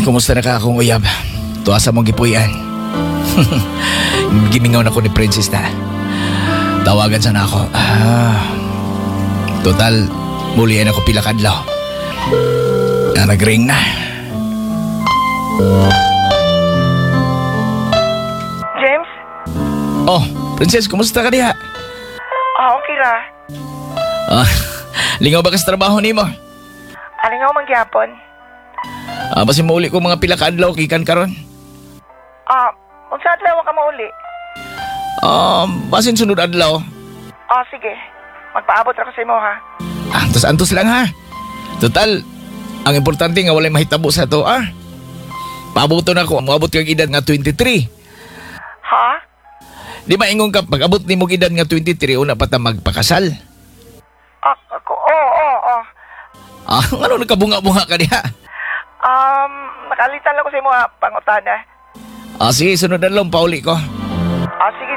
kumusta na ka akong uyab? Tuasa mong gipuyan. Gimingaw na ko ni Princess na. Tawagan sana ako. Total, mulian ako pila kadlaw. Nag-ring na. James? Oh, Princess, kumusta ka diha? Okay ra. Lingaw ba ka sa trabaho ni mo? Alingaw mangyapon. Basi mauli ko mga pila kadlaw kikan karon. Unsa adlaw ka mauli? Basin sunod adlaw. Sige. Magpaabot ra ko sa imo ha. Antos-antos lang ha. Total, ang importante nga walay mahitabo sa to Paaboto na ako, moabot kang edad nga 23. Ha? Di maingong ka, pag abot ni mong edad nga 23, una pa ta magpakasal. Oo. Ano nagkabunga-bunga ka diha? Nakalitan lang ko sa imo ha, pangutana. Sige, sunod na lang, pauli ko. Sige